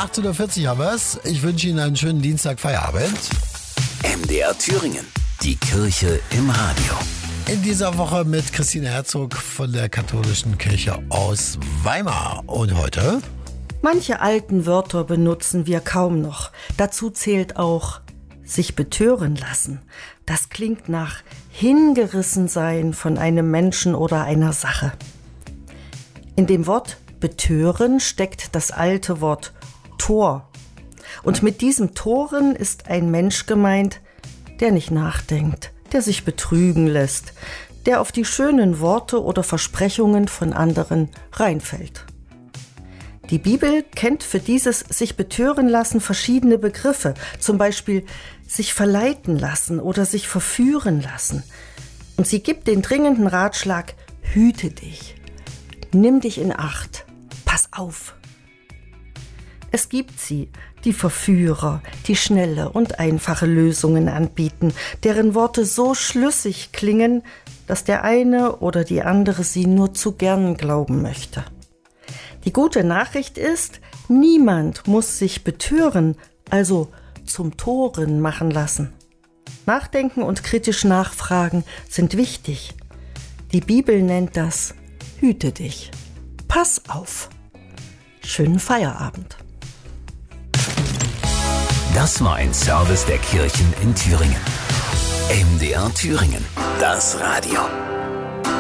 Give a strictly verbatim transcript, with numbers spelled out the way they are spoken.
achtzehn Uhr vierzig haben wir's. Ich wünsche Ihnen einen schönen Dienstag Feierabend. M D R Thüringen, die Kirche im Radio. In dieser Woche mit Christine Herzog von der Katholischen Kirche aus Weimar. Und heute? Manche alten Wörter benutzen wir kaum noch. Dazu zählt auch sich betören lassen. Das klingt nach hingerissen sein von einem Menschen oder einer Sache. In dem Wort betören steckt das alte Wort Tor. Und mit diesem Toren ist ein Mensch gemeint, der nicht nachdenkt, der sich betrügen lässt, der auf die schönen Worte oder Versprechungen von anderen reinfällt. Die Bibel kennt für dieses sich betören lassen verschiedene Begriffe, zum Beispiel sich verleiten lassen oder sich verführen lassen. Und sie gibt den dringenden Ratschlag, hüte dich, nimm dich in Acht, pass auf. Es gibt sie, die Verführer, die schnelle und einfache Lösungen anbieten, deren Worte so schlüssig klingen, dass der eine oder die andere sie nur zu gern glauben möchte. Die gute Nachricht ist, niemand muss sich betören, also zum Toren machen lassen. Nachdenken und kritisch nachfragen sind wichtig. Die Bibel nennt das Hüte dich. Pass auf. Schönen Feierabend. Das war ein Service der Kirchen in Thüringen. M D R Thüringen, das Radio.